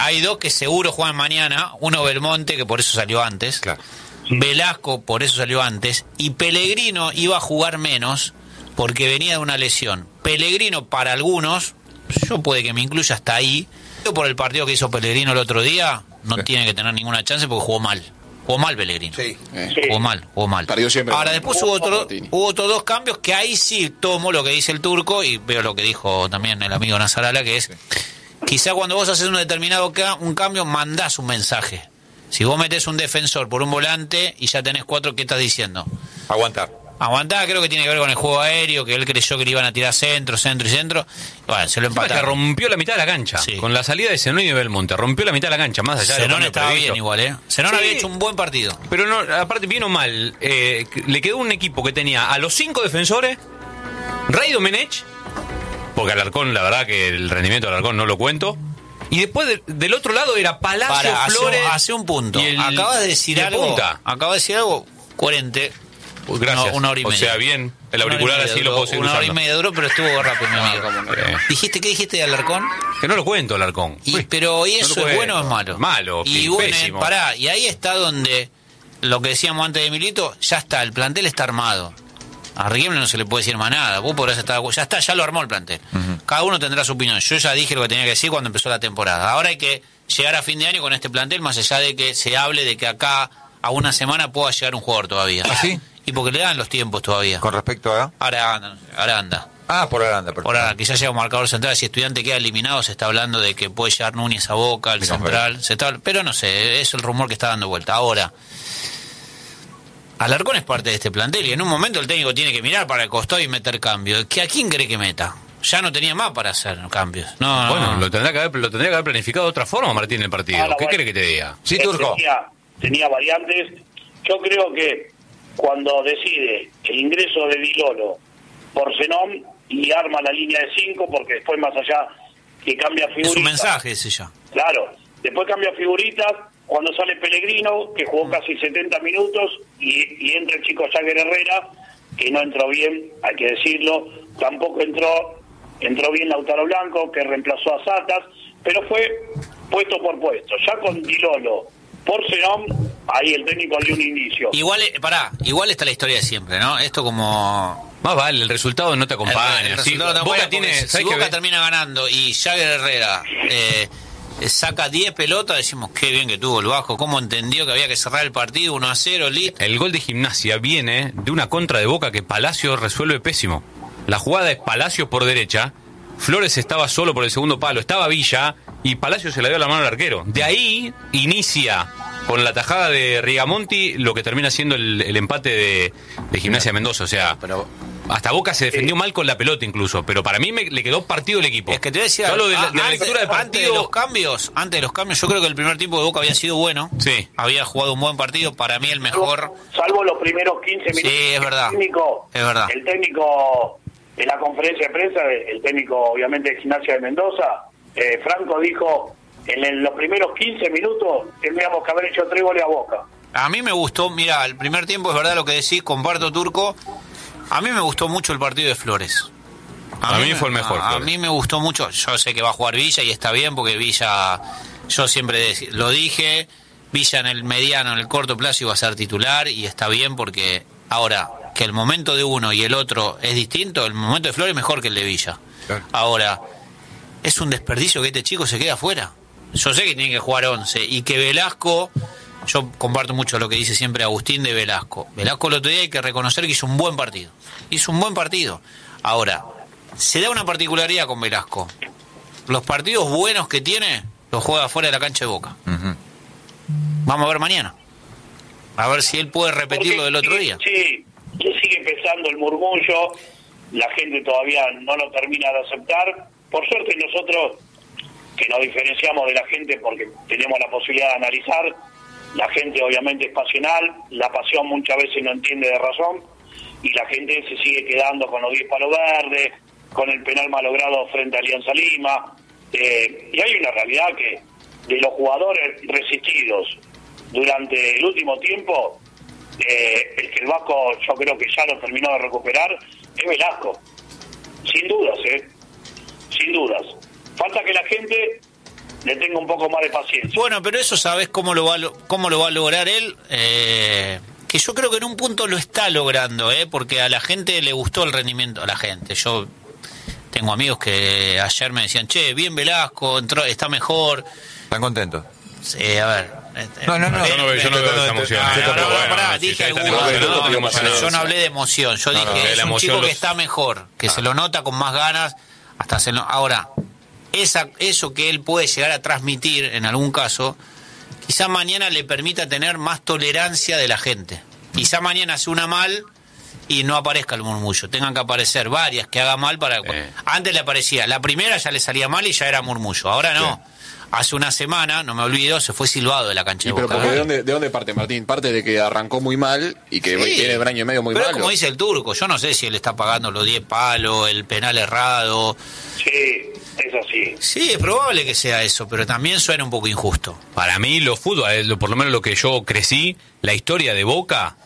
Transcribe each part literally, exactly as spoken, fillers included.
hay dos que seguro juegan mañana. Uno Belmonte, que por eso salió antes. Claro. Velasco, por eso salió antes. Y Pellegrino iba a jugar menos porque venía de una lesión. Pellegrino, para algunos, yo puede que me incluya hasta ahí, por el partido que hizo Pellegrino el otro día, no sí. tiene que tener ninguna chance porque jugó mal. Jugó mal Pellegrino. Sí. Eh. Jugó mal, jugó mal. Perdió siempre. Ahora, después hubo, otro, hubo otros dos cambios que ahí sí tomo lo que dice el turco y veo lo que dijo también el amigo Nazarala, que es, sí. quizá cuando vos haces un determinado ca- un cambio, mandás un mensaje. Si vos metés un defensor por un volante y ya tenés cuatro, ¿qué estás diciendo? Aguantar. Aguantar, creo que tiene que ver con el juego aéreo, que él creyó que le iban a tirar centro, centro y centro. Bueno, se lo empataron. Que rompió la mitad de la cancha. Sí. Con la salida de Zenón y de Belmonte. Rompió la mitad de la cancha, más allá de Zenón estaba previsto. bien igual, ¿eh? Zenón sí. había hecho un buen partido. Pero no, aparte, bien o mal, eh, le quedó un equipo que tenía a los cinco defensores, Rey Domenech, porque Alarcón, la verdad que el rendimiento de Alarcón no lo cuento. Y después de, del otro lado era Palacio, Para, Flores. Hace, hace un punto. El, acabas de decir algo. Punta. Acabas de decir algo coherente. Pues gracias. Una, una hora y media. O sea, bien. El auricular así lo puedo seguir Una usando. hora y media duró, pero estuvo rápido, mi amigo. Eh. ¿Dijiste qué dijiste de Alarcón? Que no lo cuento, Alarcón. Y, pero ¿y eso no es bueno o es malo? Malo, y bueno, eh, pará, y ahí está donde lo que decíamos antes de Milito, ya está, el plantel está armado. A Riquelme no se le puede decir más nada. Vos podrás estar, ya está, ya lo armó el plantel. Uh-huh. Cada uno tendrá su opinión. Yo ya dije lo que tenía que decir cuando empezó la temporada. Ahora hay que llegar a fin de año con este plantel, más allá de que se hable de que acá a una semana pueda llegar un jugador todavía. ¿Ah, sí? Y porque le dan los tiempos todavía. ¿Con respecto a? Aranda. Aranda. Ah, por Aranda. Por, por Aranda. Quizás llega un marcador central. Si Estudiante queda eliminado, se está hablando de que puede llegar Núñez a Boca, el Mira, central. Se está, pero no sé, es el rumor que está dando vuelta. Ahora, Alarcón es parte de este plantel y en un momento el técnico tiene que mirar para el costado y meter cambios. ¿A quién cree que meta? Ya no tenía más para hacer cambios. No, bueno, no. Lo, tendrá que haber, lo tendría que haber planificado de otra forma, Martín, el partido. Ah, ¿Qué bueno. cree que te diga? Sí, Turco. Tenía, tenía variantes. Yo creo que cuando decide el ingreso de Dilolo por Zenón y arma la línea de cinco, porque después más allá que cambia figuritas. Es un mensaje ese ya. Claro, después cambia figuritas, cuando sale Pellegrino, que jugó casi setenta minutos, y, y entra el chico Jagger Herrera, que no entró bien, hay que decirlo, tampoco entró entró bien Lautaro Blanco, que reemplazó a Satas, pero fue puesto por puesto. Ya con Dilolo por Zenón, ahí el técnico dio un inicio. Igual, pará, igual está la historia de siempre, ¿no? Esto como... Más vale, el resultado no te acompaña. El, el sí, resultado Boca Boca tiene, si Boca ve? termina ganando y Jagger Herrera eh, saca diez pelotas, decimos qué bien que tuvo el Vasco, cómo entendió que había que cerrar el partido uno a cero, listo. El gol de Gimnasia viene de una contra de Boca que Palacio resuelve pésimo. La jugada es Palacio por derecha, Flores estaba solo por el segundo palo, estaba Villa y Palacio se la dio a la mano al arquero. De ahí inicia con la tajada de Rigamonti lo que termina siendo el, el empate de, de Gimnasia de Mendoza. O sea, pero hasta Boca se defendió mal con la pelota incluso, pero para mí me, le quedó partido el equipo. Es que te decía, Hablo de, a, de la antes, lectura de partido. Antes de los cambios, antes de los cambios, yo creo que el primer tiempo de Boca había sido bueno. Sí. Había jugado un buen partido, para mí el mejor. Salvo los primeros quince minutos. Sí, es verdad. El técnico, es verdad. El técnico en la conferencia de prensa, el técnico obviamente de Gimnasia de Mendoza, eh, Franco dijo, en el, los primeros quince minutos tendríamos que haber hecho tres goles a Boca. A mí me gustó, mira, el primer tiempo es verdad lo que decís, comparto, Turco. A mí me gustó mucho el partido de Flores. A, a mí, mí fue el mejor. A, a mí me gustó mucho. Yo sé que va a jugar Villa y está bien porque Villa, yo siempre lo dije, Villa en el mediano, en el corto plazo iba a ser titular y está bien porque ahora que el momento de uno y el otro es distinto, el momento de Flores es mejor que el de Villa. Claro. Ahora, es un desperdicio que este chico se quede afuera. Yo sé que tiene que jugar once y que Velasco... Yo comparto mucho lo que dice siempre Agustín de Velasco. Velasco el otro día hay que reconocer que hizo un buen partido. Hizo un buen partido. Ahora, se da una particularidad con Velasco. Los partidos buenos que tiene, los juega fuera de la cancha de Boca. Uh-huh. Vamos a ver mañana. A ver si él puede repetir Porque, lo del otro día. Sí, que sigue pesando el murmullo. La gente todavía no lo termina de aceptar. Por suerte nosotros, que nos diferenciamos de la gente porque tenemos la posibilidad de analizar, la gente obviamente es pasional, la pasión muchas veces no entiende de razón y la gente se sigue quedando con los diez palos verdes, con el penal malogrado frente a Alianza Lima, eh, y hay una realidad que de los jugadores resistidos durante el último tiempo, eh, el que el Vasco yo creo que ya lo terminó de recuperar es Velasco, sin dudas, eh, sin dudas. Falta que la gente le tengo un poco más de paciencia. Bueno, pero eso sabes cómo lo va, cómo lo va a lograr él, eh, que yo creo que en un punto lo está logrando, eh, porque a la gente le gustó el rendimiento, a la gente. Yo tengo amigos que ayer me decían, che, bien Velasco, entró, está mejor. ¿Están contentos? Sí, a ver. No, no, no. Yo no veo, yo no veo esa emoción. No, no, no, Bueno, pará, si dije está alguno, emocionado, no, emocionado. yo no hablé de emoción, yo No, dije no, es la un emoción chico que los- está mejor, que se lo nota con más ganas, hasta se lo... Ahora, esa, eso que él puede llegar a transmitir en algún caso, quizá mañana le permita tener más tolerancia de la gente. Quizá mañana hace una mal y no aparezca el murmullo, tengan que aparecer varias que haga mal para... Eh. Antes le aparecía, la primera ya le salía mal y ya era murmullo, ahora no. Hace una semana, no me olvido, se fue silbado de la cancha Y de pero Boca. porque ¿de dónde, ¿de dónde parte Martín? Parte de que arrancó muy mal y que Sí, tiene un año y medio muy pero malo. como dice el turco, yo no sé si él está pagando los diez palos, el penal errado. Sí, es así. Sí, es probable que sea eso, pero también suena un poco injusto. Para mí, lo fútbol, eh, lo- por lo menos lo que yo crecí, la historia de Boca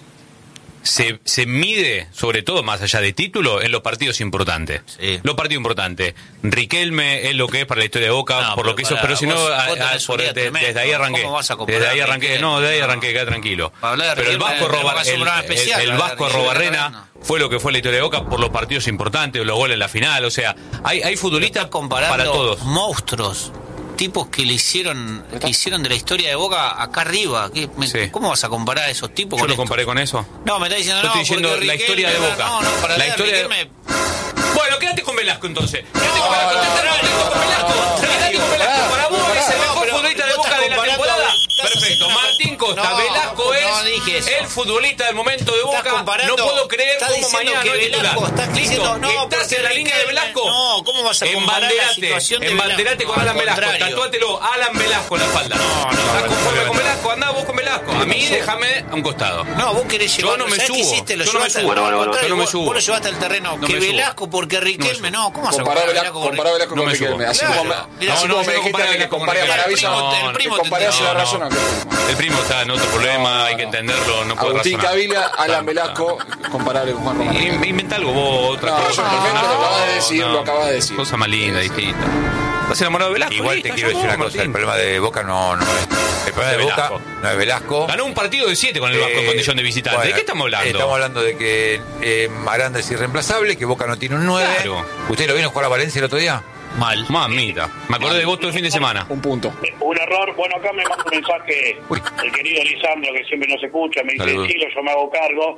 se, se mide, sobre todo más allá de título, en los partidos importantes. Sí. Los partidos importantes. Riquelme es lo que es para la historia de Boca, No, por lo pero que hizo, pará, pero si no, vos- a- vos a- tenés por- un día de- tremendo. desde ahí arranqué. ¿Cómo vas a comparar Desde ahí a arranqué, Riquelme? no, desde ahí No. arranqué, queda tranquilo. Para hablar de Pero el Riquelme, Vasco tenemos que Robar, hacer un el, programa el- especial, el hablar de Vasco Riquelme, Robarrena no. fue lo que fue la historia de Boca por los partidos importantes, los goles en la final, o sea, hay, hay futbolistas Estás comparando para todos. monstruos, tipos que le hicieron, que hicieron de la historia de Boca acá arriba. ¿Qué- me- Sí. ¿Cómo vas a comparar a esos tipos Yo con lo estos? comparé con eso. No, me está diciendo Yo no, estoy diciendo porque la Riquelme- historia de Boca. No, no, para La la historia de- Riquelme... Bueno, quédate con Velasco entonces. Quédate con Velasco, te estás contento con Velasco. Quédate con Velasco. Para vos es el mejor pero futbolista de vos Boca estás de la comparando- temporada. estás Perfecto. haciendo una- Martín Costa, No, Velasco no es dije eso. el futbolista del momento de Estás Boca. comparando- No puedo creer estás cómo diciendo mañana que no es Velasco, titular. estás diciendo, Listo, no, ¿estás porque en la línea de Riquelme- Velasco? no, ¿cómo vas a comparar la Embanderate, situación de embanderate Velasco? con Alan Al Velasco. contrario. Tatúatelo, Alan Velasco en la espalda. No, no, ¿Estás no, conforme no, con no. Velasco? Andá vos con Velasco. A mí déjame a un costado. No, vos querés Yo llevar. no me ¿sabés qué subo, hiciste? Lo yo no me llevaste subo. al- Bueno, al bueno, contrario, yo no me vos- subo. Vos lo llevaste al terreno. No que me subo. Velasco porque Riquelme, no. ¿Cómo vas a Compará comparar Velasco, con compará Velasco No con me subo. Riquelme. Así Claro. como me, Mirá, así no, como yo me no dijiste comparé que con comparé a Riquelme. Maravilla, El primo- no, el primo que comparé a te- la no, razón. no. El primo está en otro problema, hay que entenderlo, no puede Agustín razonar. Cavila, Alan Está- Velasco, comparable con Juan Román. In- Inventa algo vos, otra No, cosa. yo por ejemplo, lo acabas de decir, lo acabas de decir. Cosa más linda, distinta. ¿Estás enamorado de Velasco? Igual Listo, te quiero ya decir una vos, cosa, el Martín. problema de Boca no, no es. El problema de De Boca Velasco. no es Velasco. Ganó un partido de siete con el Vasco en Eh, condición de visitante. bueno, ¿De qué estamos hablando? Estamos hablando de que eh, Aranda es irreemplazable, que Boca no tiene un nueve. Claro. ¿Usted lo vino a jugar a Valencia el otro día? Mal. Mamita, me acordé de vos todo el fin de semana. Un punto. Un error. Bueno, acá me manda un mensaje Uy. el querido Lisandro, que siempre nos escucha. Me dice, Saludos. sí, yo me hago cargo.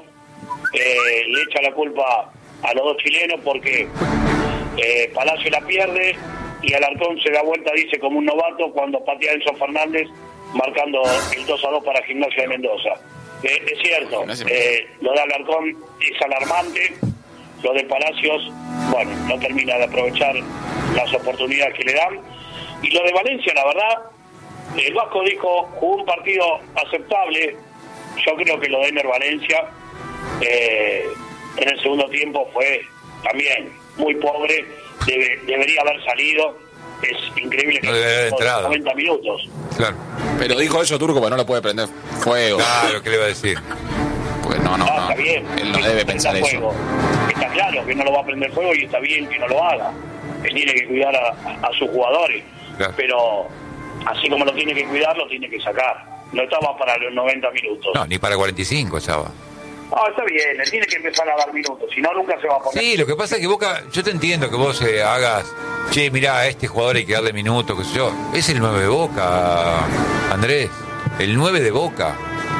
Eh, le echa la culpa a los dos chilenos porque eh, Palacio la pierde y Alarcón se da vuelta, dice, como un novato cuando patea a Enzo Fernández marcando el dos a dos para Gimnasia de Mendoza. Eh, es cierto, Gimnasia. eh, lo de Alarcón es alarmante, lo de Palacios, bueno, no termina de aprovechar las oportunidades que le dan. Y lo de Valencia, la verdad, el Vasco dijo, jugó un partido aceptable. Yo creo que lo de Ener Valencia eh, en el segundo tiempo fue también muy pobre, debe, debería haber salido. Es increíble que No debería haber jugó entrado. noventa minutos. Claro. Pero dijo eso Turco, pero no lo puede prender fuego. Claro, ¿qué le iba a decir? Porque no, no, Ah, no. está bien. Él no debe Prenda pensar fuego. eso. Está claro que no lo va a prender fuego y está bien que no lo haga. Que tiene que cuidar a, a sus jugadores. Claro. Pero así como lo tiene que cuidar, lo tiene que sacar. No estaba para los noventa minutos. No, ni para cuarenta y cinco, chava. Ah, está bien, le tiene que empezar a dar minutos, si no nunca se va a poner. Sí, lo que pasa es que Boca, yo te entiendo que vos eh, hagas, che, mirá, a este jugador hay que darle minutos, qué sé yo. Es el nueve de Boca, Andrés. El nueve de Boca.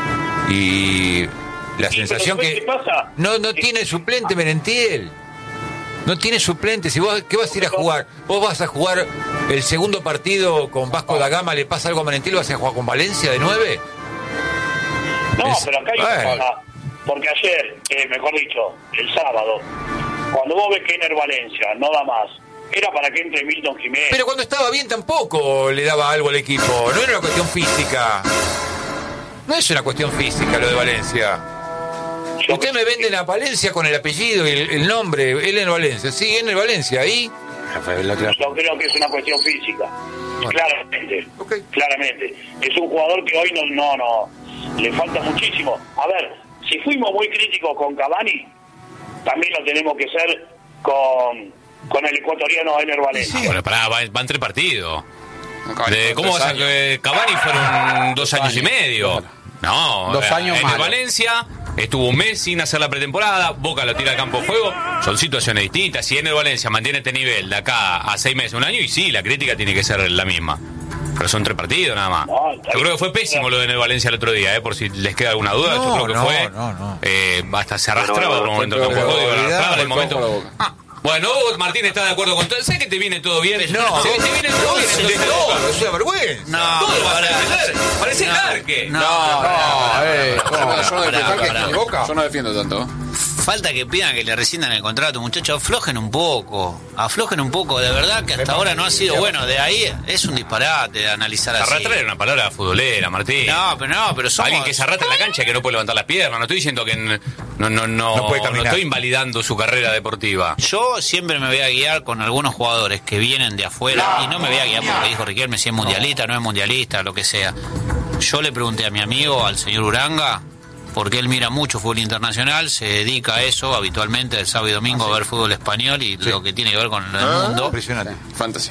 Y la Sí, sensación pero que ¿qué pasa? no no Sí. tiene suplente Merentiel. No tiene suplente. Si vos, ¿qué vas a ir a jugar? ¿Vos vas a jugar el segundo partido con Vasco da Gama, le pasa algo a Merentiel, vas a jugar con Valencia de nueve? No, Es- pero acá hay bueno. una cosa. Porque ayer, eh, mejor dicho, el sábado, cuando vos ves que Ener Valencia no da más, era para que entre Milton Jiménez. Pero cuando estaba bien tampoco le daba algo al equipo. No era una cuestión física. No es una cuestión física lo de Valencia. Yo Usted creo me que- vende la Valencia con el apellido y el, el nombre. Él en Valencia. Sí, en el Valencia. Ahí. Yo creo que es una cuestión física. Bueno. Claramente. Ok. Claramente. Es un jugador que hoy no, no, no. Le falta muchísimo. A ver, si fuimos muy críticos con Cavani, también lo tenemos que ser con, con el ecuatoriano Ener Valencia. Bueno, pará, va- van tres partidos. De, ¿Cómo vas a que Cavani fueron dos años y medio? No, Dos años en malos. el Valencia estuvo un mes sin hacer la pretemporada, Boca lo tira al campo de juego, son situaciones distintas. Si en el Valencia mantiene este nivel de acá a seis meses, un año, y sí, la crítica tiene que ser la misma. Pero son tres partidos nada más. No, está Yo creo que fue bien. pésimo lo de en el Valencia el otro día, eh, por si les queda alguna duda. No, Yo creo que no, fue. no, no. Eh, hasta se arrastraba por un momento pero- tampoco. Digo, pero- arrastraba en el pero- momento. pero- pero- Ah, bueno, vos, Martín, está de acuerdo con todo. ¿Sabes que te viene todo bien? No, Se- te viene todo bien. de entonces, todo, es una vergüenza. No, todo lo vas a pará. defender. Parece No, Larque. no, No, No, eh, Yo no, yo no pará, defiendo, pará. que- Boca. yo no defiendo tanto. Falta que pidan que le rescindan el contrato, muchachos. Aflojen un poco. Aflojen un poco. De verdad que hasta ahora no ha sido bueno. De ahí es un disparate de analizar así. Arrastrar era una palabra futbolera, Martín. No, pero no, pero somos... Alguien que se arrastra en la cancha y que no puede levantar las piernas. No estoy diciendo que n- no, no, no, No puede caminar. estoy invalidando su carrera deportiva. Yo siempre me voy a guiar con algunos jugadores que vienen de afuera y no me voy a guiar por lo que dijo Riquelme, si es mundialista, no es mundialista, lo que sea. Yo le pregunté a mi amigo, al señor Uranga, porque él mira mucho fútbol internacional, se dedica a eso habitualmente el sábado y domingo a ver fútbol español y lo que tiene que ver con el mundo. Impresionante. Fantasy.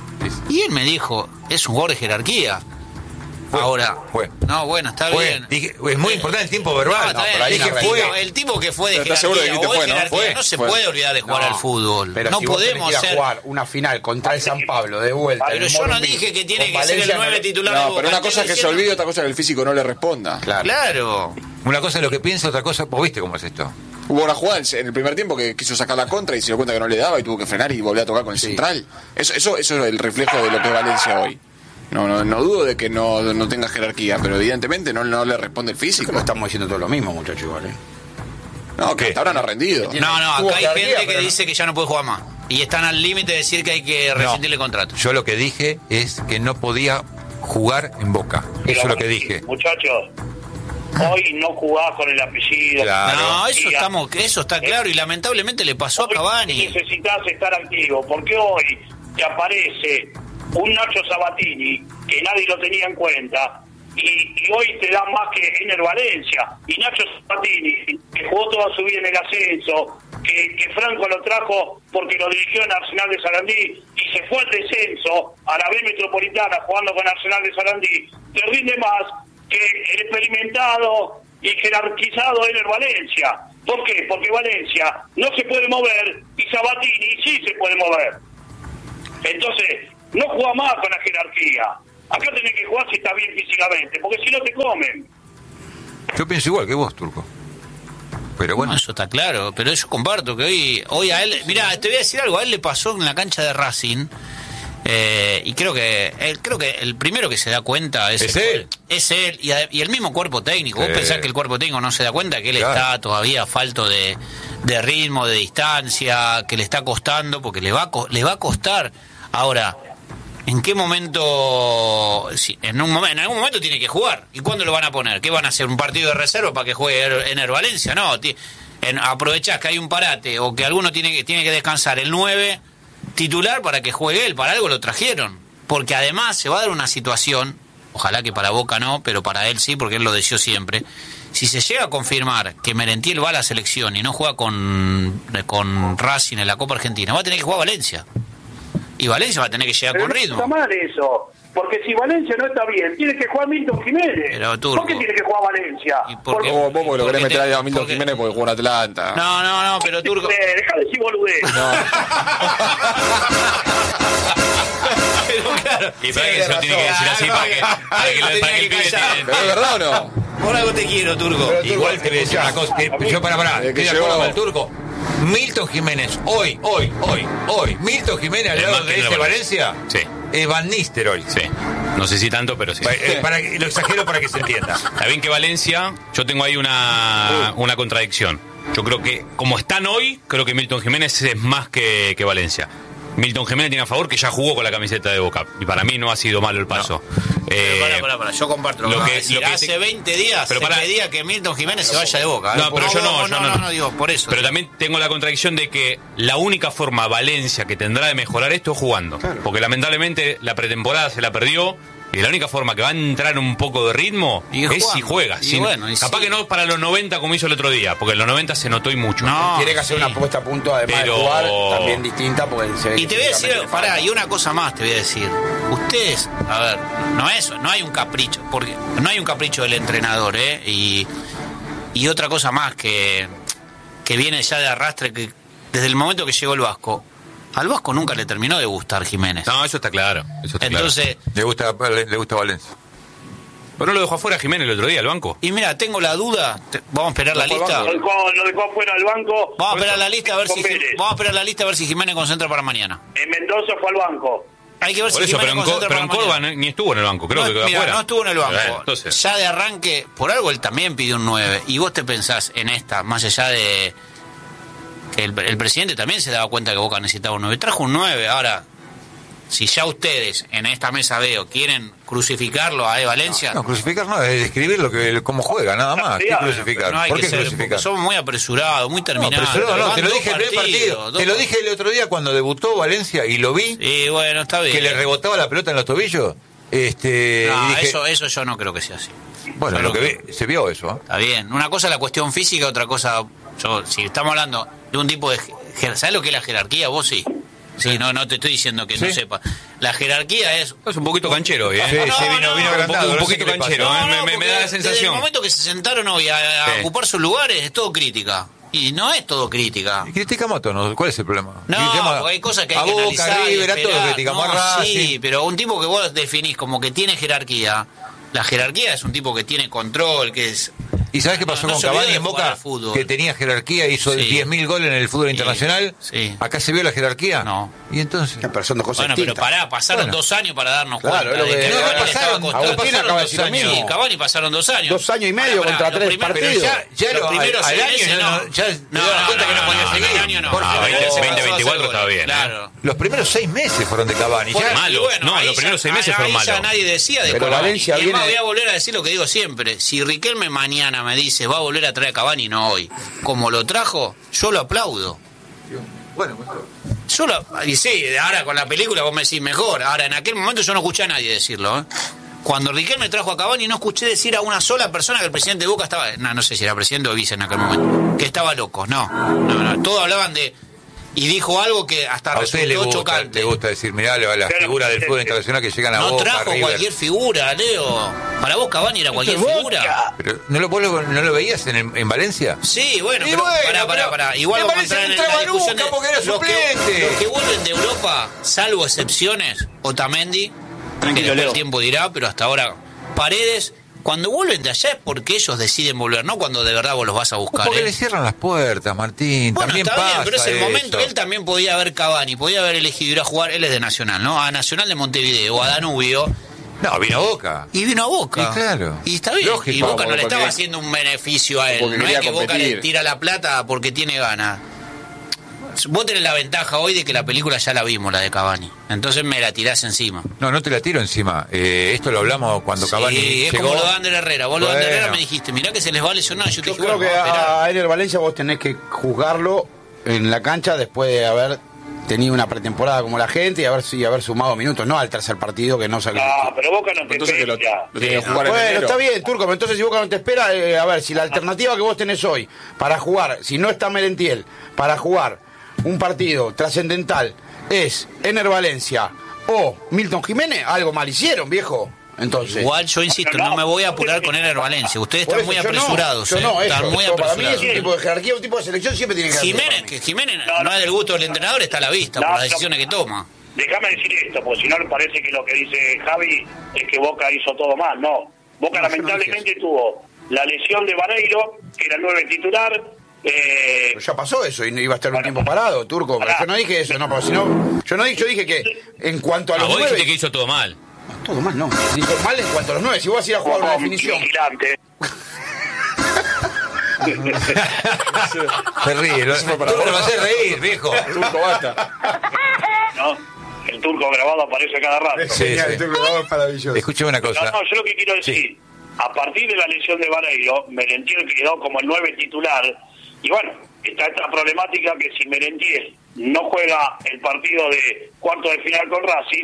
Y él me dijo, es un jugador de jerarquía. Fue, Ahora, fue. no, bueno, está Fue, bien. dije, es muy importante el tiempo verbal. No, está No, bien. pero ahí Dije, que fue. el tipo que fue de Pero ¿estás seguro de jerarquía que o te de fue, no? jerarquía, Fue, no se fue. puede olvidar de jugar No, al fútbol. Pero no si vos tenés podemos que ir a ser... jugar una final contra el San Pablo de vuelta. Pero en el yo no Morumbí, dije que tiene con que ser el Valencia, nueve no- titular de No, Boca. pero una Estoy cosa es que se diciendo- olvide, otra cosa es que el físico no le responda. Claro. Claro. Una cosa es lo que piensa, otra cosa, vos viste cómo es esto. Hubo una jugada en el primer tiempo que quiso sacar la contra y se dio cuenta que no le daba y tuvo que frenar y volver a tocar con el Sí. central. Eso, eso, eso es el reflejo de lo que es Valencia hoy. No, no, no dudo de que no, no tenga jerarquía, pero evidentemente no, no le responde el Creo físico. que no estamos diciendo todo lo mismo, muchachos, igual, ¿eh? No, que ¿Qué? hasta ahora no ha rendido. No, no, Tuvo acá hay jerarquía, gente que pero no- dice que ya no puede jugar más. Y están al límite de decir que hay que rescindirle contrato. Yo lo que dije es que no podía jugar en Boca. Eso es lo que dije. Muchachos, hoy no jugás con el apellido. Claro. No, eso Diga, estamos, eso está claro y lamentablemente le pasó a hoy Cavani. necesitas estar activo, porque hoy te aparece un Nacho Sabatini que nadie lo tenía en cuenta y, y hoy te da más que Ener Valencia. Y Nacho Sabatini, que jugó toda su vida en el ascenso, que, que Franco lo trajo porque lo dirigió en Arsenal de Sarandí y se fue al descenso a la B Metropolitana jugando con Arsenal de Sarandí, te rinde más que el experimentado y jerarquizado Ener Valencia. ¿Por qué? Porque Valencia no se puede mover y Sabatini sí se puede mover. Entonces, no juega más con la jerarquía. Acá tenés que jugar si estás bien físicamente, porque si no te comen. Yo pienso igual que vos, Turco. Pero No, bueno, eso está claro, pero yo comparto que hoy, hoy a él, mira, te voy a decir algo, a él le pasó en la cancha de Racing, eh, y creo que él, creo que el primero que se da cuenta es, Es el, él. es él y, a- y el mismo cuerpo técnico. Vos Sí. pensás que el cuerpo técnico no se da cuenta que él Claro. está todavía falto de, de ritmo, de distancia, que le está costando, porque le va a, co- le va a costar. Ahora, ¿en qué momento? Si, en, un momen- en algún momento tiene que jugar. ¿Y cuándo lo van a poner? ¿Qué van a hacer? ¿Un partido de reserva para que juegue Ener Valencia? No, ti- en, aprovechás que hay un parate o que alguno tiene que, tiene que descansar el nueve titular para que juegue él. Para algo lo trajeron. Porque además se va a dar una situación, ojalá que para Boca no, pero para él sí, porque él lo deseó siempre. Si se llega a confirmar que Merentiel va a la selección y no juega con, con Racing en la Copa Argentina, va a tener que jugar Valencia. Y Valencia va a tener que llegar Pero con no ritmo. está mal eso, porque si Valencia no está bien, tiene que jugar Milton Jiménez. Pero, Turco. ¿Por qué tiene que jugar Valencia? ¿Y por qué? Vos, vos porque lo Porque querés meter te- ahí a Milton porque- Jiménez porque jugó en Atlanta. No, no, no, pero Turco. Eh, Dejá de decir boludez. Pero claro. Y para que se lo tiene que decir así, para que, para que, Te para que el tenía pibe que callar. tiene- ¿Pero es verdad o no? Por algo te quiero, Turco. igual te voy a decir una cosa. que yo para parar, Desde que estoy de acuerdo llegó- con el Turco. Milton Jiménez, hoy, hoy, hoy, hoy. Milton Jiménez al Es lado más que de Ener ese Valencia. Valencia. Sí. Es Van Nistelrooy. Sí. No sé si tanto, pero sí. Eh, para que- lo exagero para que se entienda. Está bien que Valencia, yo tengo ahí una, una contradicción. Yo creo que, como están hoy, creo que Milton Jiménez es más que, que Valencia. Milton Jiménez tiene a favor que ya jugó con la camiseta de Boca. Y para mí no ha sido malo el paso. Eh, Pero pará, pará, pará, yo comparto lo, lo que, que- vas a decir. lo que Hace te- veinte días Pero se pará. pedía que Milton Jiménez se vaya de Boca. ¿eh? No, pero yo no, no, yo no, no. no, digo, por eso. Pero también tengo la contradicción de que la única forma Valencia que tendrá de mejorar esto es jugando. Porque lamentablemente la pretemporada se la perdió Y la única forma que va a entrar un poco de ritmo Y es jugando. si juega. Y Si- bueno, y capaz sí. que no para los noventa como hizo el otro día, porque en los noventa se notó y mucho. No. Tiene que hacer sí. una puesta a punto, además Pero- de jugar, también distinta, porque se ve Y que te voy a decir, físicamente le pará, falta. y una cosa más te voy a decir. Ustedes, a ver, no es, no hay un capricho, porque no hay un capricho del entrenador, ¿eh? Y, y otra cosa más que, que viene ya de arrastre, que desde el momento que llegó el Vasco, al Vasco nunca le terminó de gustar Jiménez. No, eso está claro. Eso está Entonces, Le gusta, le, le gusta Valencia. claro. Pero no lo dejó afuera Jiménez el otro día, el banco. y mira, tengo la duda, te- vamos a esperar la Lo dejó lista. al Lo dejó, lo dejó afuera del banco. Vamos a esperar la lista a ver si Con Pérez. vamos a esperar la lista a ver si Jiménez concentra para mañana. En Mendoza fue al banco. Hay que ver Por si eso, pero Jiménez en, Co- concentra pero para en Córdoba mañana. ni estuvo en el banco, creo no, que quedó mira, afuera. no estuvo en el banco. Bueno, entonces, Ya de arranque, por algo él también pidió un nueve. Y vos te pensás en esta, más allá de que el, el presidente también se daba cuenta que Boca necesitaba un nueve. Trajo un nueve. Ahora, si ya ustedes en esta mesa veo quieren crucificarlo a E. Valencia, No, crucificar no, es describir lo que, cómo juega, nada más. ¿Qué Pero crucificar? no hay ¿Por que qué ser, crucificar? porque somos muy apresurados, muy No, terminados. pero no, Van te lo dos dije el primer partido. partidos, Te lo dos- dije el otro día cuando debutó Valencia y lo vi, Y bueno, está bien. que le rebotaba la pelota en los tobillos. Este, No, y dije, eso, eso yo no creo que sea así. bueno, Yo lo no que creo. vi, se vio eso. ¿eh? Está bien. Una cosa es la cuestión física, otra cosa. Yo, si estamos hablando de un tipo de. jer- ¿Sabes lo que es la jerarquía? Vos sí. Sí, no, no te estoy diciendo que no Sí. sepa. La jerarquía es. es un poquito canchero hoy, ¿eh? Sí, No, sí, vino, no, vino un agrandado. poco- un no sé poquito qué le pasa. canchero, ¿eh? me- me- me porque da la Desde sensación. el momento que se sentaron hoy a, a Sí. ocupar sus lugares, es todo crítica. Y no es todo crítica. Y criticamos a todos, ¿cuál es el problema? No, Criticamos a- porque hay cosas que hay a que Boca, analizar. y River, a todos esperar. criticamos No, a Racing. Sí, pero un tipo que vos definís como que tiene jerarquía. La jerarquía es un tipo que tiene control, que es. ¿Y sabes qué pasó No, no con se olvide Cavani de en jugar Boca? al fútbol. Que tenía jerarquía, hizo Sí. diez mil goles en el fútbol Sí, internacional. sí. ¿Acá se vio la jerarquía? No. ¿Y entonces? Pero son dos cosas Bueno, pero distintas. pará, pasaron Bueno. dos años para darnos Claro, cuenta es lo de que- que No, Cavani pasaron- estaba Agustín costando. acaba de Pasaron decir dos lo años. mismo. Sí, Cavani pasaron dos años. Dos años y medio Pará, contra pará, tres los primeros- partidos. ya, ya los lo- primeros al seis año meses no- no. ya se daba cuenta que no podía seguir. al año no. Por Ah, favor. veinte, veinte, veinte, veinticuatro goles, estaba bien, ¿eh? Claro. Los primeros seis meses fueron de Cavani. Fue Ya- malo. Malos. No, ahí los primeros ya- seis meses ahí fueron ya malos. nadie decía de Pero Cavani. Valencia Y es más, viene- voy a volver a decir lo que digo siempre. Si Riquelme mañana me dice va a volver a traer a Cavani, no hoy, como lo trajo, yo lo aplaudo. Bueno, mejor. Yo lo, y sí, ahora con la película vos me decís mejor. Ahora, en aquel momento yo no escuché a nadie decirlo. ¿eh? Cuando Riquelme trajo a Cavani, no escuché decir a una sola persona que el presidente de Boca estaba. No, no sé si era presidente o vice en aquel momento. Que estaba loco. No, no, no. Todos hablaban de. Y dijo algo que hasta A usted le resultó gusta, chocante. le gusta decir, mirá, la, la Claro, figura del sí, fútbol sí. internacional que llegan a No Boca, trajo River. cualquier figura, Leo. Para vos Cavani era cualquier figura. Pero, ¿no, lo, vos lo- ¿No lo veías en, en Valencia? Sí, bueno, Y pero bueno, pará, pará, pero pará. Igual me vamos a parece entrar que en entraba la discusión nunca de porque era los que, suplente. los que vuelven de Europa, salvo excepciones, Otamendi, que Tranquilo, después Leo. el tiempo dirá, pero hasta ahora Paredes, cuando vuelven de allá es porque ellos deciden volver, no cuando de verdad vos los vas a buscar. Porque ¿eh? le cierran las puertas, Martín. Bueno, También está pasa bien, pero es el eso. momento. Él también podía haber Cavani, podía haber elegido ir a jugar, él es de Nacional, ¿no? A Nacional de Montevideo o a Danubio. No, vino a Boca. Y vino a Boca. Y claro. Y está bien. Lógico, y Boca no le porque- estaba haciendo un beneficio a él. porque No es quería que Boca competir. le tira la plata porque tiene ganas. Vos tenés la ventaja hoy de que la película ya la vimos, la de Cavani. Entonces me la tirás encima. No, no te la tiro encima. Eh, esto lo hablamos cuando Sí, Cavani es llegó. como lo de Ander Herrera. Vos lo de Ander Bueno. Herrera me dijiste, mirá que se les va a lesionar. Yo te Yo dije, creo bueno, que vamos a esperar. a Ener Valencia vos tenés que juzgarlo en la cancha después de haber tenido una pretemporada como la gente y haber, y haber sumado minutos, no al tercer partido que no salió. Ah, pero Boca no te Entonces que lo, espera. lo tiene que jugar en Bueno, enero. está bien, Turco, pero entonces si Boca no te espera, eh, a ver, si la alternativa que vos tenés hoy para jugar, si no está Merentiel, para jugar un partido trascendental es Ener Valencia o Milton Jiménez, algo mal hicieron, viejo. Entonces, Igual yo insisto, no me voy a apurar con Ener Valencia. Ustedes por están eso, muy yo no, apresurados. yo eh. no, Están eso, muy eso para mí es apresurados. un tipo de jerarquía, un tipo de selección siempre tiene que hacer. Jiménez, que Jiménez no es del gusto del entrenador, está a la vista No, por las no. decisiones que toma. Déjame decir esto, porque si no le parece que lo que dice Javi es que Boca hizo todo mal. No, Boca No, yo no lamentablemente tuvo la lesión de Vareiro, que era el nueve titular. Eh, Pero ya pasó eso y no iba a estar un tiempo parado, Turco. Pero yo no dije eso, no, porque si no, yo no dije, yo dije que en cuanto a A los vos dijiste nueve, que hizo todo mal. todo mal, no. Dijo mal en cuanto a los nueve. Si vos vas a ir a jugar una como definición, vigilante. Se ríe. Lo, fue para tú lo vos. vas a hacer reír, viejo. Turco, basta. ¿No? El turco grabado aparece cada rato. Sí, genial, sí. Turco, es maravilloso. Escúchame una No, cosa. no, yo lo que quiero decir, a partir de la lesión de Vareiro, Merentiel quedó como el nueve titular, y bueno, está esta problemática que si Merentiel no juega el partido de cuarto de final con Racing,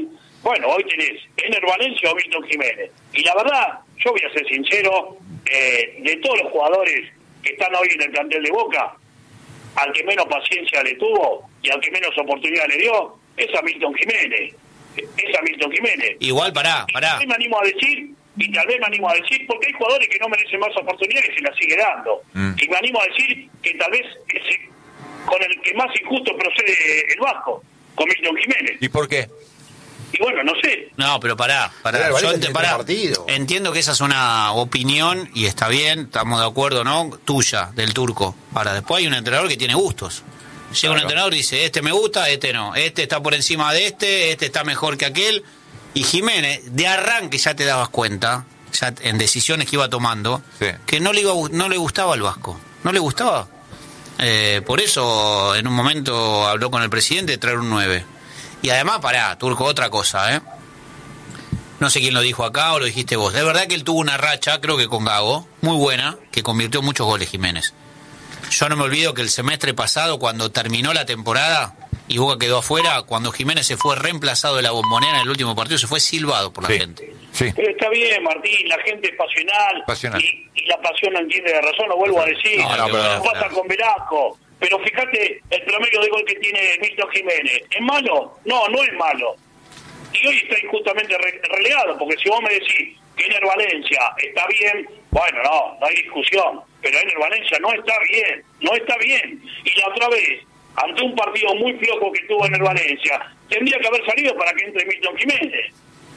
Bueno, hoy tenés Ener Valencia o Milton Jiménez. Y la verdad, yo voy a ser sincero, eh, de todos los jugadores que están hoy en el plantel de Boca, al que menos paciencia le tuvo y al que menos oportunidad le dio, es a Milton Jiménez. Es a Milton Jiménez. Igual, pará, pará. Y me animo a decir, y tal vez me animo a decir, porque hay jugadores que no merecen más oportunidades y se las sigue dando. Mm. Y me animo a decir que tal vez es con el que más injusto procede el Vasco, con Milton Jiménez. ¿Y por qué? Y bueno, no sé. No, pero pará, pará. Pero Yo ent- pará. entiendo que esa es una opinión y está bien, estamos de acuerdo, ¿no? Tuya, del Turco. Ahora, después hay un entrenador que tiene gustos. Llega claro. un entrenador y dice, este me gusta, este no. Este está por encima de este, este está mejor que aquel. Y Jiménez, de arranque ya te dabas cuenta, ya en decisiones que iba tomando, sí. que no le, iba, no le gustaba al Vasco. No le gustaba. Eh, por eso, en un momento habló con el presidente de traer un nueve. Y además, pará, Turco, otra cosa, ¿eh? No sé quién lo dijo acá o lo dijiste vos. De verdad que él tuvo una racha, creo que con Gago, muy buena, que convirtió muchos goles Jiménez. Yo no me olvido que el semestre pasado, cuando terminó la temporada y Boca quedó afuera, cuando Jiménez se fue reemplazado de la Bombonera en el último partido, se fue silbado por la sí, gente. Sí. Pero está bien, Martín, la gente es pasional, pasional. Y, y la pasión no entiende de razón, lo vuelvo a decir. No, no, pero, pasa con Velasco. Pero fíjate el promedio de gol que tiene Milton Jiménez. ¿Es malo? No, no es malo. Y hoy está injustamente re- relegado, porque si vos me decís que Ener Valencia está bien, bueno, no, no hay discusión. Pero Ener Valencia no está bien, no está bien. Y la otra vez, ante un partido muy flojo que tuvo Ener Valencia, tendría que haber salido para que entre Milton Jiménez.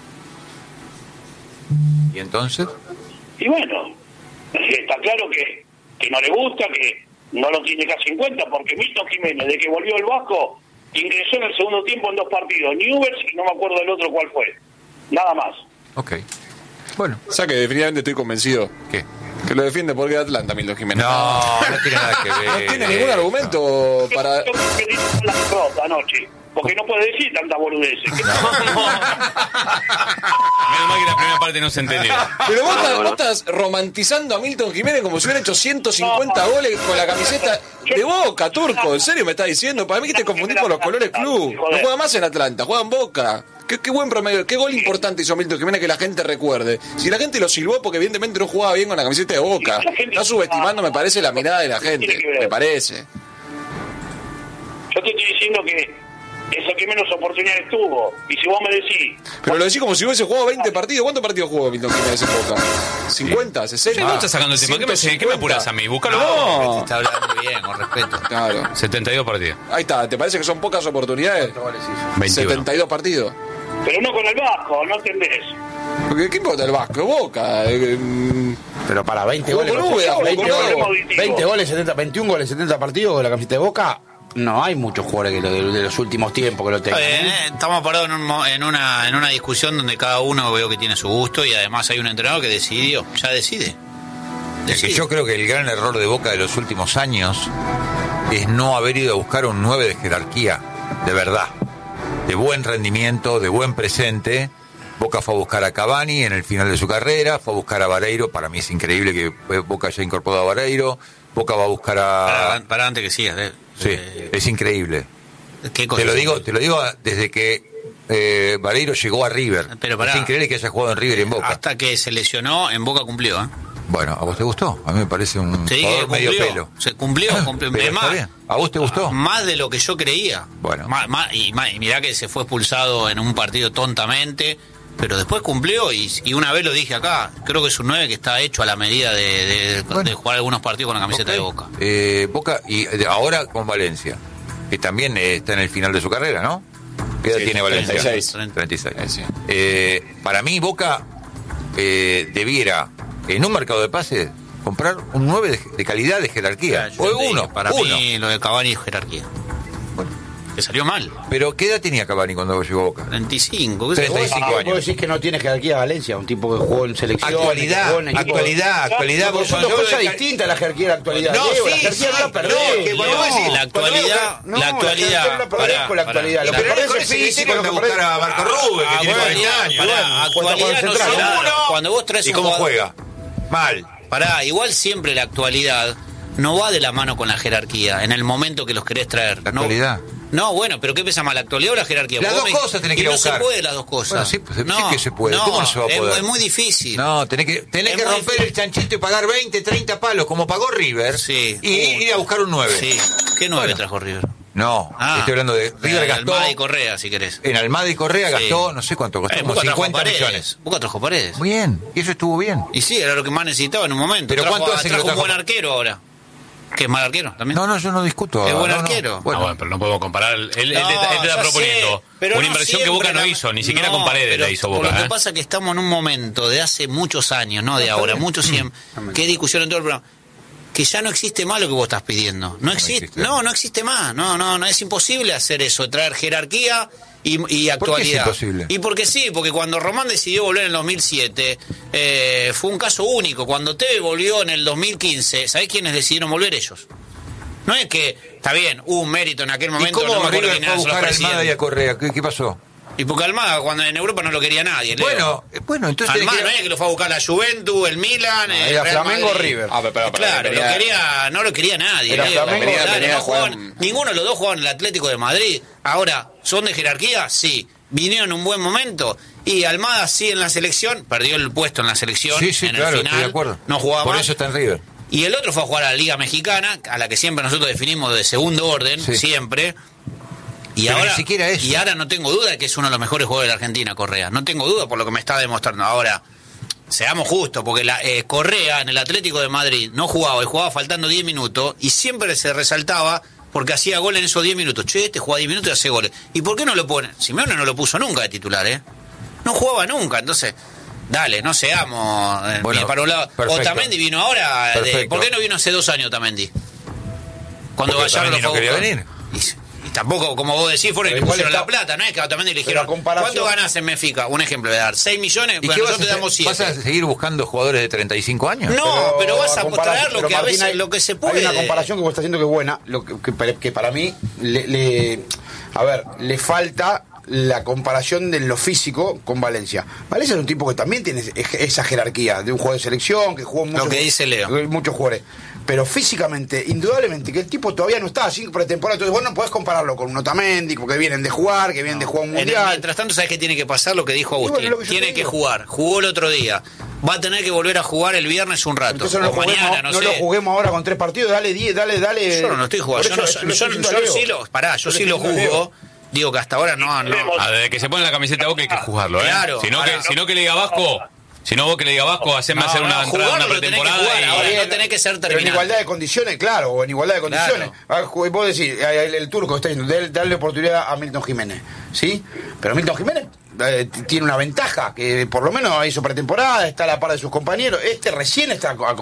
¿Y entonces? Y bueno, está claro que, que no le gusta, que no lo tiene casi en cuenta, porque Milton Jiménez, de que volvió el Vasco, ingresó en el segundo tiempo en dos partidos, Newell's y no me acuerdo del otro cuál fue. Nada más. Ok. Bueno. O sea que definitivamente estoy convencido. ¿Qué? Que lo defiende porque Atlanta, Milton Jiménez. No, no tiene nada que ver. No tiene ningún argumento para... Yo creo que dijo la derrota anoche, porque no puede decir tanta boludeces. Menos mal que la primera parte no se entendió. Pero vos, estás, vos estás romantizando a Milton Jiménez como si hubiera hecho ciento cincuenta no, goles con la camiseta de Boca, Turco. ¿En serio me estás diciendo? Para mí que te confundís por los colores club. No juega más en Atlanta, juega en Boca. Qué, qué buen promedio, qué gol importante hizo Milton Jiménez que la gente recuerde. Si la gente lo silbó porque evidentemente no jugaba bien con la camiseta de Boca. Está subestimando, me parece, la mirada de la gente. Me parece. Yo te estoy diciendo que es el que menos oportunidades tuvo. Y si vos me decís... Pero lo decís como si hubiese jugado veinte partidos. ¿Cuántos partidos jugó Milton Jiménez en Boca? ¿cincuenta? ¿sesenta? ¿Vos estás sacando el tema? ¿Qué me, ¿Qué me apuras a mí? Búscalo no. vos. Te está hablando bien, con respeto. Claro. setenta y dos partidos. Ahí está. ¿Te parece que son pocas oportunidades? veintiuno. setenta y dos partidos. Pero no con el Vasco, ¿no entendés? Porque ¿qué importa el Vasco? Boca. Eh, Pero para veinte Jugó goles, con Úbeda, veinte, jugó con goles, Úbeda. veinte goles, setenta, veintiún goles, setenta partidos con la camiseta de Boca. No hay muchos jugadores que lo, de, de los últimos tiempos que lo tengan. Está bien, ¿eh? Estamos parados en, un, en, una, en una discusión donde cada uno veo que tiene su gusto y además hay un entrenador que decidió, ya decide. Es que yo creo que el gran error de Boca de los últimos años es no haber ido a buscar un nueve de jerarquía, de verdad, de buen rendimiento, de buen presente. Boca fue a buscar a Cavani en el final de su carrera, fue a buscar a Vareiro, para mí es increíble que Boca haya incorporado a Vareiro. Boca va a buscar a... Para, para antes que sigas, eh. Sí, eh, es increíble. ¿Qué cosa te lo es digo, increíble? te lo digo desde que eh, Vareiro llegó a River. Pero pará, es increíble que haya jugado en River y en Boca. Hasta que se lesionó, en Boca cumplió, ¿eh? Bueno, ¿a vos te gustó? A mí me parece un Te dije jugador que medio cumplió, pelo. se cumplió, cumplió. Pero Es está más, bien. ¿A vos te gustó? Más de lo que yo creía. Bueno. Más, más, y, más, y mirá que se fue expulsado en un partido tontamente, pero después cumplió y, y una vez lo dije acá, creo que es un nueve que está hecho a la medida de, de, bueno. de jugar algunos partidos con la camiseta Okay. de Boca. Eh, Boca, y eh, ahora con Valencia, que también eh, está en el final de su carrera, ¿no? ¿Qué edad Sí, tiene Valencia? treinta y seis. treinta y seis. Eh, sí. Eh, para mí, Boca eh, debiera, en un mercado de pases, comprar un nueve de, de calidad, de jerarquía. Yo O te dije, uno, para uno. mí lo de Cavani es jerarquía. Bueno. Que salió mal. Pero ¿qué edad tenía Cavani cuando llegó a Boca? treinta y cinco. ¿qué sé yo? treinta y cinco Vos años. decís que no tiene jerarquía Valencia, un tipo que jugó en selección. Actualidad, que jugó en equipo- actualidad, actualidad. Porque son dos cosas distintas la jerarquía y la actualidad. No, Diego, sí, la jerarquía sí, no la perdés. no, que cuando vos decís- La actualidad, No, la la actualidad. jerarquía no la perdés pará, con la pará. actualidad. Lo La- que perdés con es ese físico, criterio lo que que buscar a Marco Rubio, que tiene cuarenta años. Pará, Bueno, actualidad no central. se da. Cuando vos traes ¿Y un cómo jugador- juega? Mal. Pará, igual siempre la actualidad no va de la mano con la jerarquía en el momento que los querés traer. La No- actualidad. No, bueno, pero ¿qué pesa más, la actualidad o la jerarquía? Las Vos dos me- cosas tenés que y ir a no buscar. se puede las dos cosas. Bueno, sí, pues, sí no, que se puede. No, ¿Cómo no se va a es- poder? Es, muy difícil. No, tenés que, tenés Es que muy romper difícil. el chanchito y pagar veinte, treinta palos, como pagó River, Sí. y Uh, ir a buscar un nueve. Sí. ¿Qué nueve Bueno. trajo River? No, Ah, estoy hablando de River eh, gastó, Almada y Correa, si querés. en Almada y Correa Sí. gastó, no sé cuánto, costó Eh, como Boca trajo cincuenta Paredes. millones. Boca trajo Paredes. Muy bien, y eso estuvo bien. Y sí, era lo que más necesitaba en un momento. Pero trajo, ¿cuánto hace que trajo lo un buen trajo? arquero ahora. ¿Que es mal arquero también? No, no, yo no discuto. Es buen no, no. arquero. Ah, Bueno, bueno, pero no podemos comparar. Él, él- él No, te- él te está ya proponiendo sé, pero una no inversión que Boca siempre no la- hizo, ni siquiera no, con Paredes pero la hizo por Boca. Lo que ¿eh? pasa es que estamos en un momento de hace muchos años, no de ahora, muchos siempre, que hay discusión en todo el programa, que ya no existe más lo que vos estás pidiendo. No existe, existe. no, no existe más. No, no, no es imposible hacer eso, traer jerarquía y, y actualidad. ¿Por qué es imposible? Y porque sí, porque cuando Román decidió volver en el dos mil siete, eh, fue un caso único. Cuando Tevez volvió en el dos mil quince, ¿sabés quiénes decidieron volver? Ellos. No es que, está bien, hubo un mérito en aquel ¿y momento, cómo no me acuerdo River quién fue a eran los buscar a Almada y presidentes. a Correa? ¿Qué, qué pasó? Y porque Almada, cuando en Europa no lo quería nadie. Leo. Bueno, eh, bueno, entonces tenés Almada que- no es que lo fue a buscar la Juventus, el Milan, el era Real Flamengo, Madrid. River. Ah, pero, pero, pero, Claro, venía- lo quería, no lo quería nadie. Era Leo. Flamengo, Claro, venía no a jugar- jugaban- ninguno de los dos jugaban en el Atlético de Madrid. Ahora, ¿son de jerarquía? Sí. ¿Vinieron en un buen momento? Y Almada sí en la selección, perdió el puesto en la selección, Sí, sí, en claro, el final, estoy de acuerdo. no jugaba Por más. eso está en River. Y el otro fue a jugar a la Liga Mexicana, a la que siempre nosotros definimos de segundo orden, Sí. siempre. Y Pero ahora, ni siquiera eso. y ahora no tengo duda de que es uno de los mejores jugadores de la Argentina, Correa. No tengo duda por lo que me está demostrando. Ahora, seamos justos, porque la, eh, Correa en el Atlético de Madrid no jugaba y jugaba faltando diez minutos y siempre se resaltaba porque hacía gol en esos diez minutos. Che, este juega diez minutos y hace goles. ¿Y por qué no lo pone? Simeone no lo puso nunca de titular, ¿eh? No jugaba nunca, entonces... Dale, no seamos eh, Bueno, ni para un lado. perfecto. Otamendi vino ahora. de- Perfecto. ¿Por qué no vino hace dos años Otamendi? Cuando Porque Gallardo Otamendi lo no fue a quería buscar. venir. Y, y tampoco, como vos decís, fueron y Pero le igual pusieron está- la plata, ¿no? Es que a Otamendi le Pero dijeron, la comparación- ¿cuánto ganás en Benfica? Un ejemplo de dar, ¿seis millones? ¿Y Bueno, qué vas a, nosotros te damos hacer? ¿Vas siete. a seguir buscando jugadores de treinta y cinco años? No, pero, vas a compara- traer lo pero que a Martín, veces hay- lo que se puede. Hay una comparación que vos estás haciendo que es buena, lo que, que para- que para mí le, le- a ver, le falta la comparación de lo físico con Valencia. Valencia es un tipo que también tiene es- esa jerarquía de un jugador de selección, que jugó muchos, que dice Leo. muchos jugadores. Pero físicamente, indudablemente, que el tipo todavía no está así pretemporada. Entonces vos no podés compararlo con un Otamendi, porque vienen de jugar, que vienen de jugar un En el- mundial. mientras tanto, ¿sabes qué tiene que pasar? Lo que dijo Y bueno, Agustín. lo que yo tiene te que digo. jugar. Jugó el otro día. Va a tener que volver a jugar el viernes un rato. Entonces no, lo o juguemos, mañana, no, no sé. lo juguemos ahora con tres partidos, dale diez, dale, dale. Yo no lo estoy jugando. Por Yo, no, eso- yo, eso yo, le estoy diciendo a sí Leo. lo, pará, yo le sí lo estoy diciendo a juzgo. Digo que hasta ahora no, no. Ah, desde que se pone la camiseta de Boca hay que juzgarlo, ¿eh? Claro, si, no ahora- que, si no que le diga Vasco, si no vos que le diga Vasco, haceme No, hacer una, no, entrada, jugarlo una lo tenés que pretemporada jugar, y... ahora Bien, no tenés que ser pero en terminante. igualdad de condiciones, claro, o en igualdad de condiciones. Ah, ju- Vos decís, eh, el, el turco está diciendo, dale, darle oportunidad a Milton Jiménez, ¿sí? Pero Milton Jiménez eh, t- tiene una ventaja, que por lo menos hizo pretemporada, está a la par de sus compañeros. Este recién está a-